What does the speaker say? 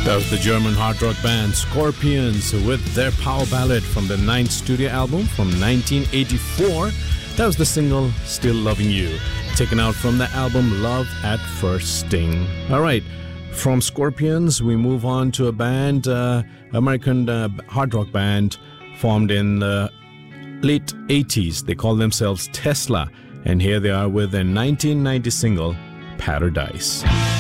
That was the German hard rock band Scorpions with their power ballad from the ninth studio album from 1984. That was the single Still Loving You, taken out from the album Love at First Sting. All right, from Scorpions, we move on to a band, American hard rock band formed in the late 80s. They call themselves Tesla, and here they are with their 1990 single, Paradise.